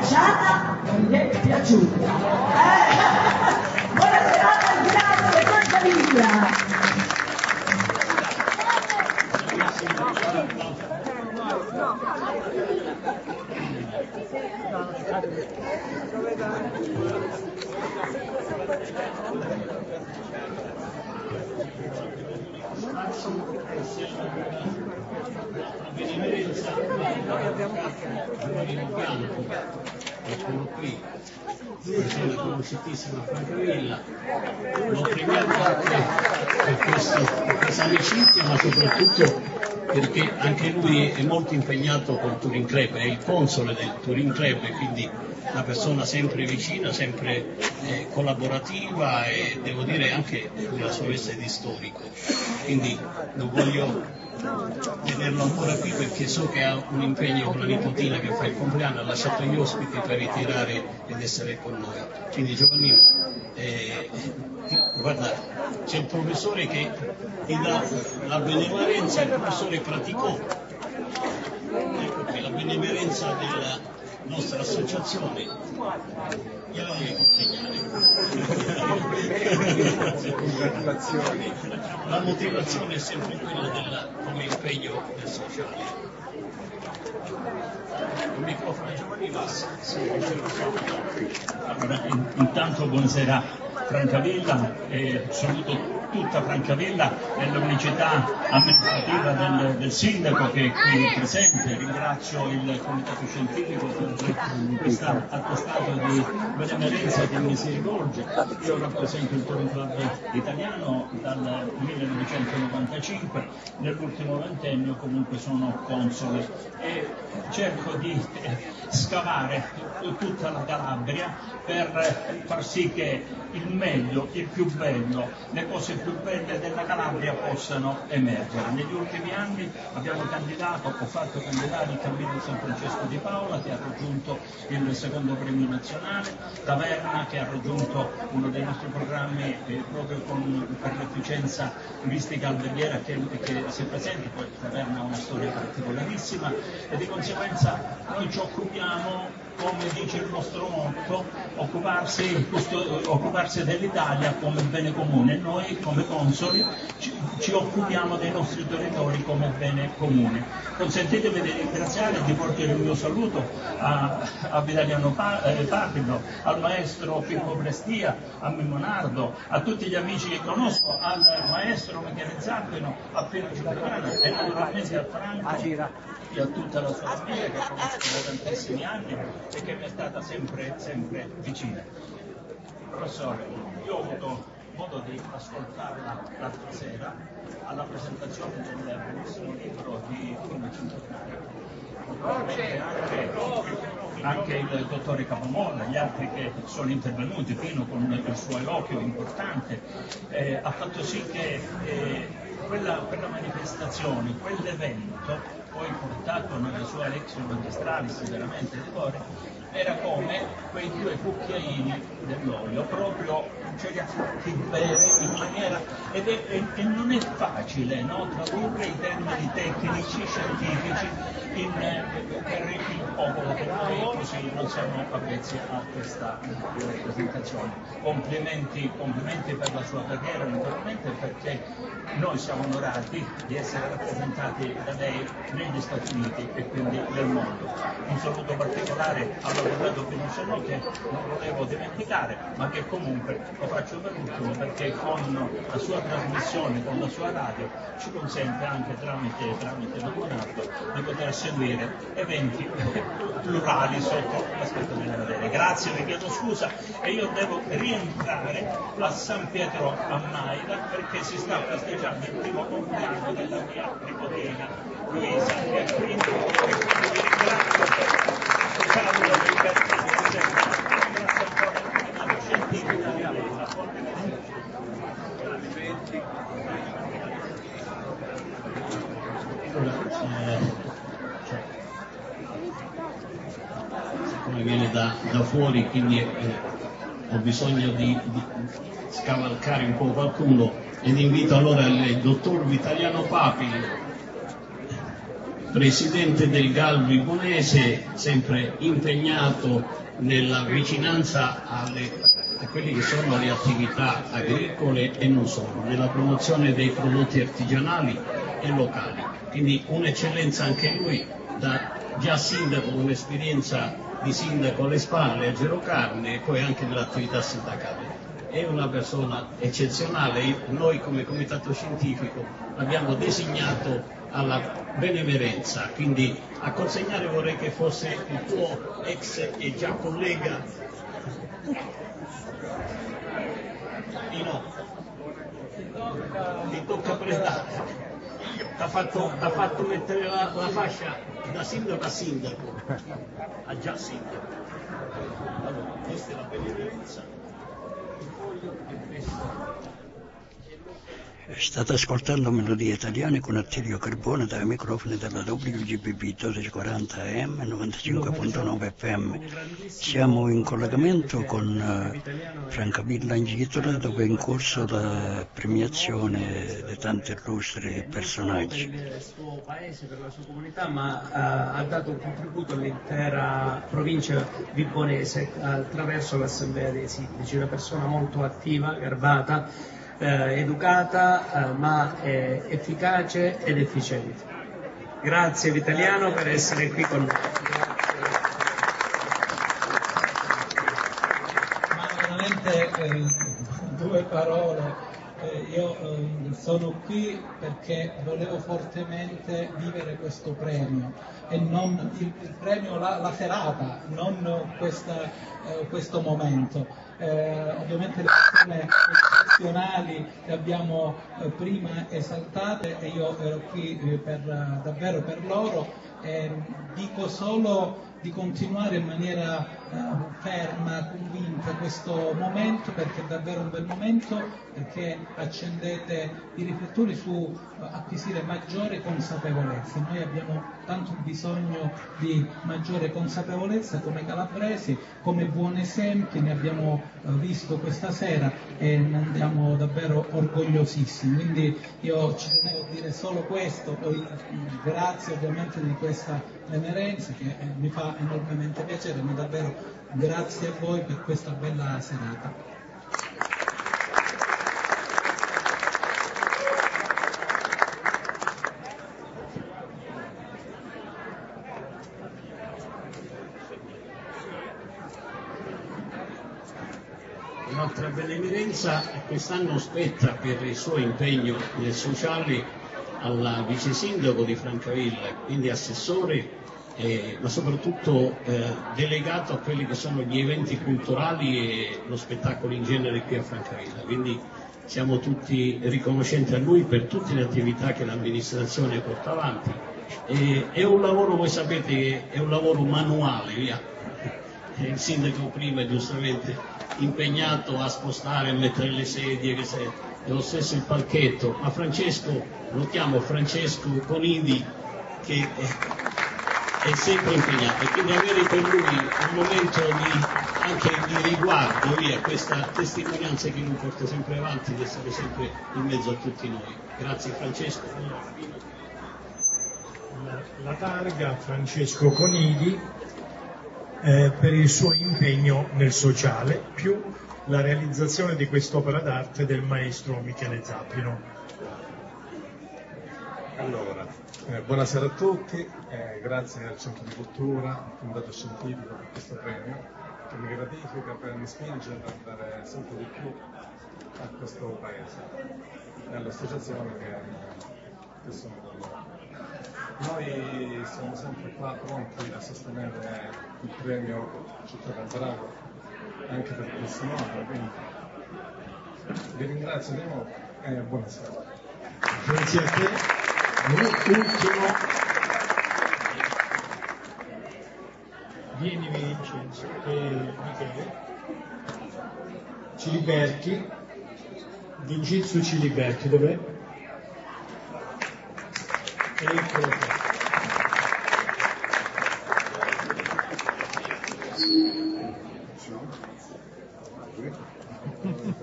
baciata non gli è piaciuta. Buona serata, grazie, con famiglia. Eccolo qui, persona conosciutissima Francavilla, l'ho premiato anche per questa amicizia, ma soprattutto perché anche lui è molto impegnato col Touring Club, è il console del Touring Club e quindi una persona sempre vicina, sempre collaborativa e devo dire anche nella sua veste di storico, quindi non voglio vederlo ancora qui perché so che ha un impegno con la nipotina che fa il compleanno, ha lasciato gli ospiti per ritirare ed essere con noi. Quindi Giovannino, guarda, c'è il professore che ti dà la benemerenza, il professore Praticò, ecco qui la benemerenza della nostra associazione, gliela devi consegnare. Congratulazioni. La motivazione è sempre quella come impegno del sociale. Il microfono a Giovanni Massa. Allora, intanto buonasera Francavilla, saluto tutta Francavilla e l'unicità amministrativa del sindaco che è qui presente, ringrazio il comitato scientifico per questa attestato di benemerenza che mi si rivolge. Io rappresento il Touring Club italiano dal 1995, nell'ultimo ventennio comunque sono console e cerco di scavare tutta la Calabria per far sì che il meglio, il più bello, le cose più belle della Calabria possano emergere. Negli ultimi anni abbiamo candidato, ho fatto candidare il Cammino San Francesco di Paola che ha raggiunto il secondo premio nazionale, Taverna che ha raggiunto uno dei nostri programmi proprio per l'efficienza turistica alberghiera che si è presente, poi Taverna ha una storia particolarissima e di conseguenza noi ci occupiamo, come dice il nostro motto, occuparsi dell'Italia come bene comune. Noi come consoli ci occupiamo dei nostri territori come bene comune. Consentitemi di ringraziare e di portare il mio saluto a Vitaliano Papilo, al maestro Pippo Prestia, a Mimmo Nardo, a tutti gli amici che conosco, al maestro Michele Zappino, a Piero Giuliano e naturalmente a Franco e a tutta la sua famiglia che conosco da tantissimi anni e che mi è stata sempre vicina. Professore, io ho avuto modo di ascoltarla l'altra sera alla presentazione del bellissimo libro di Bruno Centenario. Anche il dottore Capomolla, gli altri che sono intervenuti, Pino con il suo eloquio importante, ha fatto sì che quella manifestazione, quell'evento, poi portato nella sua Lectio Magistralis veramente di cuore, era come quei due cucchiaini dell'olio, proprio ce li ha fatti bere in maniera, e non è facile, no? Tradurre i termini tecnici, scientifici per il popolo, che noi così non siamo avvezzi a questa presentazione. Complimenti per la sua carriera naturalmente, perché noi siamo onorati di essere rappresentati da lei negli Stati Uniti e quindi nel mondo. Un saluto particolare all'avvocato Pinocchio che non volevo dimenticare, ma che comunque lo faccio per ultimo perché con la sua trasmissione, con la sua radio, ci consente anche tramite l'avvocato di poter seguire eventi plurali sotto l'aspetto generale. Grazie, vi chiedo scusa e io devo rientrare a San Pietro a Maida perché si sta festeggiando il primo compleanno della mia nipotina Luisa e quindi vi ringrazio per saluto del grazie ancora al comitato scientifico di Avella. Siccome viene da fuori, quindi ho bisogno di scavalcare un po' qualcuno ed invito allora il dottor Vitaliano Papili presidente del GAL Vibonese, sempre impegnato nella vicinanza a quelle che sono le attività agricole e non solo, nella promozione dei prodotti artigianali e locali. Quindi un'eccellenza anche lui, già sindaco, un'esperienza di sindaco alle spalle a Gerocarne e poi anche nell'attività sindacale. È una persona eccezionale, noi come comitato scientifico l'abbiamo designato alla benemerenza, quindi a consegnare vorrei che fosse il tuo ex e già collega ti tocca prestare. T'ha fatto mettere la fascia da sindaco a sindaco, a già sindaco. Allora, questa è la benemerenza. State ascoltando Melodie Italiane con Attilio Carbone dai microfoni della WGBB 1240 AM 95.9 FM. Siamo in collegamento con Francavilla in Gitola, dove è in corso la premiazione di tanti illustri personaggi. Per il suo paese, per la sua comunità, ma ha dato un contributo all'intera provincia vibonese attraverso l'Assemblea dei Sindaci, una persona molto attiva, garbata, educata, ma efficace ed efficiente. Grazie Vitaliano per essere qui con noi. Ma veramente due parole. Io sono qui perché volevo fortemente vivere questo premio e non il premio, la serata, non questo momento. Ovviamente le persone eccezionali le abbiamo prima esaltate e io ero qui davvero per loro. Dico solo di continuare in maniera ferma, convinta questo momento, perché è davvero un bel momento, perché accendete i riflettori su acquisire maggiore consapevolezza. Noi abbiamo tanto bisogno di maggiore consapevolezza come calabresi, come buoni esempi, ne abbiamo visto questa sera e ne andiamo davvero orgogliosissimi. Quindi io ci tenevo a dire solo questo, poi grazie ovviamente di questa benemerenza che mi fa enormemente piacere, ma davvero grazie a voi per questa bella serata. Un'altra benemerenza quest'anno spetta per il suo impegno nel sociale al vice sindaco di Francavilla, quindi assessore, ma soprattutto delegato a quelli che sono gli eventi culturali e lo spettacolo in genere qui a Francavilla. Quindi siamo tutti riconoscenti a lui per tutte le attività che l'amministrazione porta avanti. È un lavoro, voi sapete, che è un lavoro manuale, via. Il sindaco prima giustamente impegnato a spostare, a mettere le sedie, è lo stesso il palchetto, ma Francesco, lo chiamo Francesco Conidi, che è sempre impegnato, e quindi avere per lui un momento anche di riguardo, via, questa testimonianza che lui porta sempre avanti, di essere sempre in mezzo a tutti noi. Grazie Francesco. La targa Francesco Conidi per il suo impegno nel sociale, più la realizzazione di quest'opera d'arte del maestro Michele Zappino. Allora, buonasera a tutti, grazie al Centro di Cultura, al Comitato Scientifico per questo premio che mi gratifica, mi spinge ad andare sempre di più a questo paese e all'associazione che sono con loro. Noi siamo sempre qua pronti a sostenere il premio Città Camparago anche per il prossimo anno, quindi vi ringrazio di nuovo e buonasera. Grazie a te. Ultimo, vieni Vincenzo e Michele, Ciliberti, Vincenzo Ciliberti, dov'è? Eccolo qua.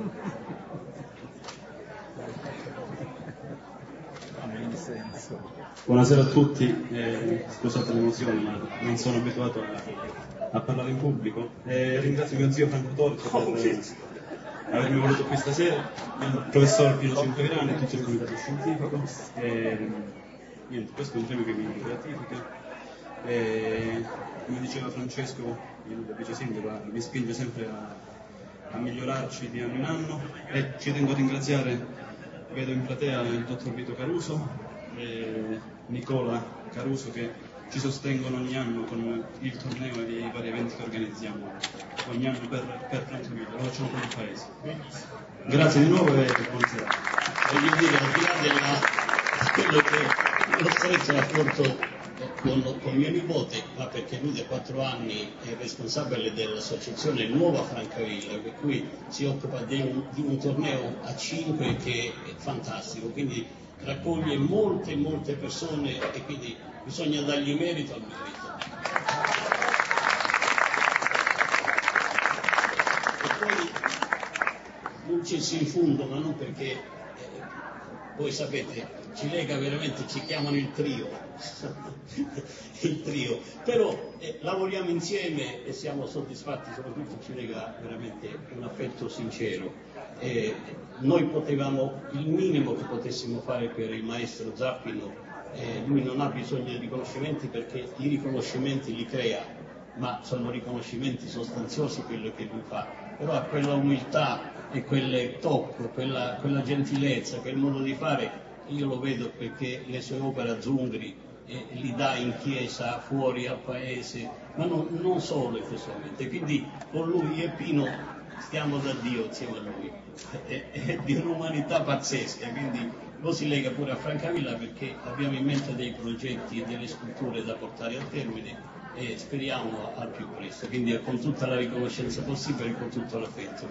In senso. Buonasera a tutti, scusate l'emozione ma non sono abituato a parlare in pubblico. Ringrazio mio zio Franco Torto per avermi voluto qui stasera, il professor Pino Cinquegrani e tutto il comitato scientifico. Niente, questo è un premio che mi gratifica. Come diceva Francesco, il vice sindaco, mi spinge sempre a migliorarci di anno in anno e ci tengo a ringraziare, vedo in platea il dottor Vito Caruso, Nicola Caruso, che ci sostengono ogni anno con il torneo e i vari eventi che organizziamo ogni anno per Francavilla, lo facciamo per il paese. Grazie di nuovo e buonasera. Voglio dire, al di là quello che lo stretto rapporto con mio nipote, ma perché lui da 4 anni è responsabile dell'associazione Nuova Francavilla, per cui si occupa di un torneo a 5 che è fantastico, quindi raccoglie molte persone e quindi bisogna dargli merito al merito. E poi dulcis in fundo, ma non perché voi sapete, ci lega veramente, ci chiamano il trio, però lavoriamo insieme e siamo soddisfatti, soprattutto ci lega veramente un affetto sincero. Noi potevamo, il minimo che potessimo fare per il maestro Zappino, lui non ha bisogno di riconoscimenti perché i riconoscimenti li crea, ma sono riconoscimenti sostanziosi quello che lui fa, però ha quella umiltà e quel tocco, quella gentilezza, quel modo di fare, io lo vedo perché le sue opere a Zungri li dà in chiesa, fuori al paese, ma non solo effettivamente, quindi con lui e Pino stiamo da Dio insieme a lui, è di un'umanità pazzesca, quindi lo si lega pure a Francavilla perché abbiamo in mente dei progetti e delle sculture da portare a termine e speriamo al più presto, quindi con tutta la riconoscenza possibile e con tutto l'affetto.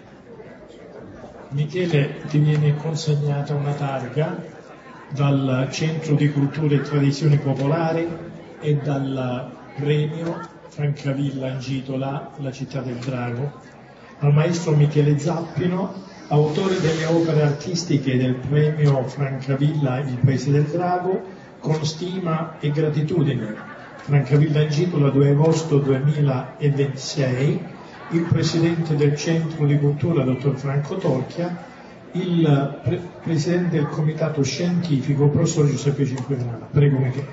Michele, ti viene consegnata una targa dal Centro di Cultura e Tradizioni Popolari e dal premio Francavilla Angitola, la città del drago, al maestro Michele Zappino, autore delle opere artistiche del premio Francavilla Il Paese del Drago, con stima e gratitudine. Francavilla Angitola, 2 agosto 2026, il presidente del Centro di Cultura, dottor Franco Torchia, il presidente del comitato scientifico, professor Giuseppe Cinquegrani. Prego, Michele.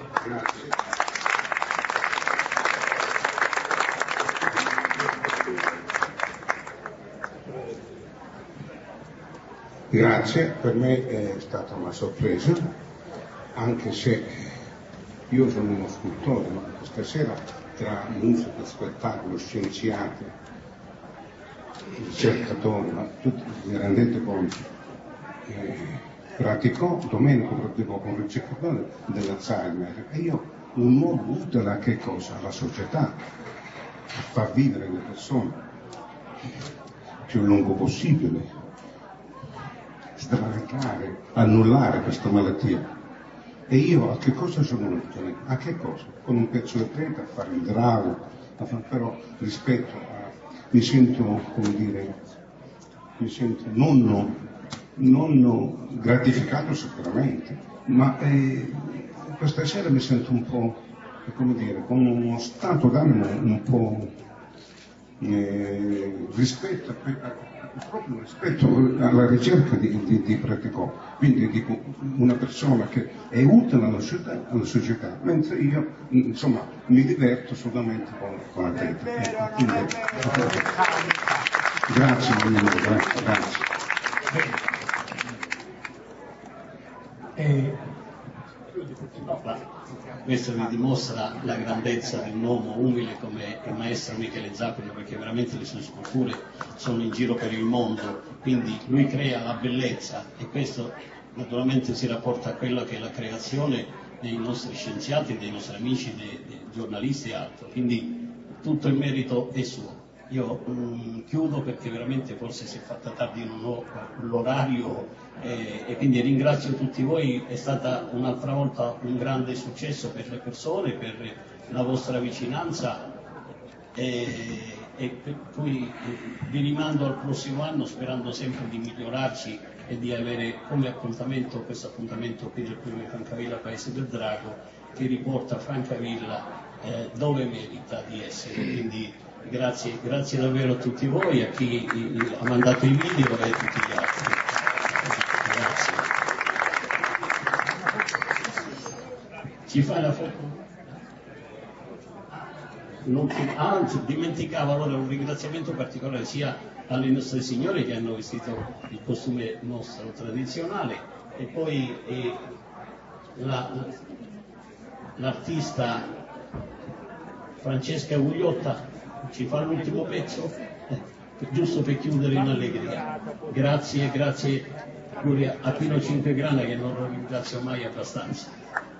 Grazie, per me è stata una sorpresa, anche se io sono uno scultore, ma stasera tra musica, spettacolo, scienziati, ricercatori, ma tutti vi rendete conto. Domenico praticò con il ricercatore dell'Alzheimer e io un modo utile a che cosa? Alla società, a far vivere le persone più a lungo possibile, sradicare, annullare questa malattia. E io a che cosa sono utile? A che cosa? Con un pezzo di pietra a fare il drago, però rispetto a... mi sento, come dire, non gratificato sicuramente, ma questa sera mi sento un po', come dire, con uno stato d'animo un po' proprio rispetto alla ricerca di Praticò, quindi dico una persona che è utile alla società, mentre io insomma mi diverto solamente con la tecnica. Grazie. Questo vi dimostra la grandezza di un uomo umile come il maestro Michele Zappino, perché veramente le sue sculture sono in giro per il mondo, quindi lui crea la bellezza e questo naturalmente si rapporta a quella che è la creazione dei nostri scienziati, dei nostri amici, dei giornalisti e altro, quindi tutto il merito è suo. Io chiudo perché veramente forse si è fatta tardi l'orario e quindi ringrazio tutti voi, è stata un'altra volta un grande successo per le persone, per la vostra vicinanza e per cui vi rimando al prossimo anno sperando sempre di migliorarci e di avere come appuntamento questo appuntamento qui del Premio Francavilla Paese del Drago, che riporta Francavilla dove merita di essere. Quindi grazie davvero a tutti voi, a chi ha mandato i video e a tutti gli altri. Grazie. Ci fai la foto? Dimenticavo allora un ringraziamento particolare sia alle nostre signore che hanno vestito il costume nostro tradizionale, e poi l'artista Francesca Gugliotta ci fa l'ultimo pezzo, giusto per chiudere in allegria. Grazie pure a Pino Cinquegrana, che non lo ringrazio mai abbastanza.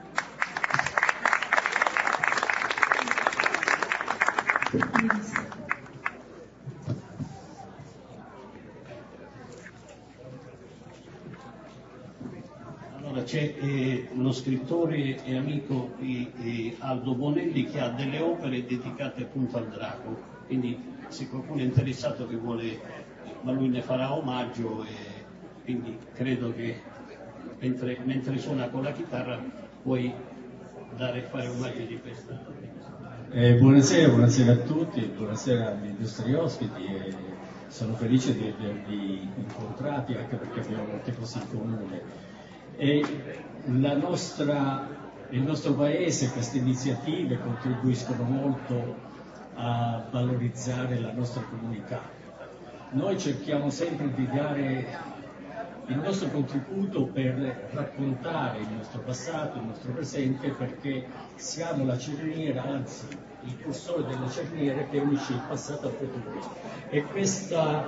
Allora c'è lo scrittore e amico Aldo Bonelli, che ha delle opere dedicate appunto al drago, quindi se qualcuno è interessato che vuole, ma lui ne farà omaggio, e quindi credo che mentre suona con la chitarra puoi fare omaggio di questa. Buonasera a tutti, buonasera agli nostri ospiti, sono felice di avervi incontrati, anche perché abbiamo molte cose in comune. Il nostro paese, queste iniziative contribuiscono molto a valorizzare la nostra comunità. Noi cerchiamo sempre di dare il nostro contributo per raccontare il nostro passato, il nostro presente, perché siamo la cerniera, anzi il cursore della cerniera che unisce il passato al futuro. E questo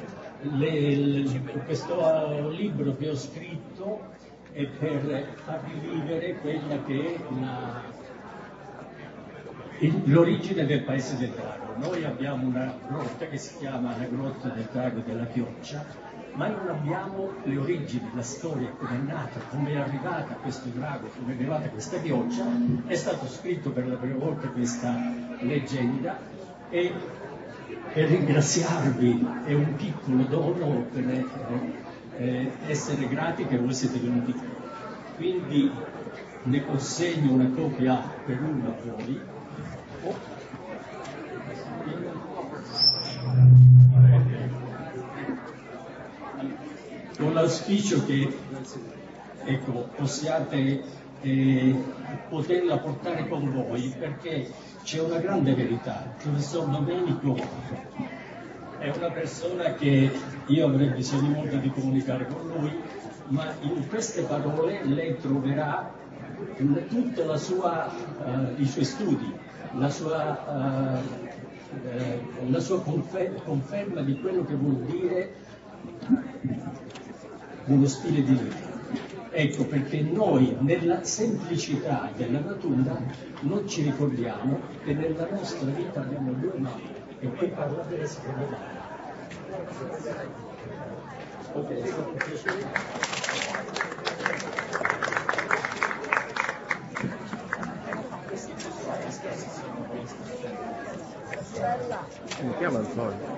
libro che ho scritto è per far rivivere quella che è l'origine del Paese del Drago. Noi abbiamo una grotta che si chiama la Grotta del Drago della Chioccia, ma non abbiamo le origini, la storia, come è nata, come è arrivata questo drago, come è arrivata questa chioccia. È stato scritto per la prima volta questa leggenda, e per ringraziarvi è un piccolo dono per essere grati che voi siete venuti qui. Quindi ne consegno una copia per uno a voi. Con l'auspicio che possiate poterla portare con voi, perché c'è una grande verità. Il professor Domenico è una persona che io avrei bisogno molto di comunicare con lui, ma in queste parole lei troverà tutta i suoi studi, la sua conferma di quello che vuol dire uno stile di vita. Ecco perché noi nella semplicità della natura non ci ricordiamo che nella nostra vita abbiamo due mani, e poi parla delle seconde mani. Mi chiama Antonio.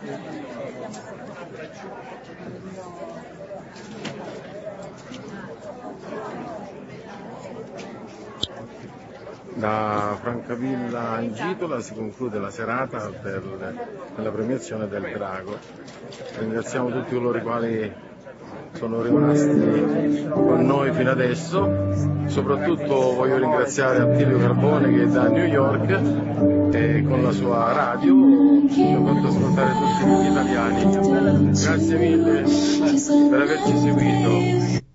Da Francavilla in Gitola si conclude la serata per la premiazione del Drago. Ringraziamo tutti coloro i quali sono rimasti con noi fino adesso. Soprattutto voglio ringraziare Attilio Carbone, che è da New York, e con la sua radio ci ha fatto ascoltare tutti gli italiani. Grazie mille per averci seguito.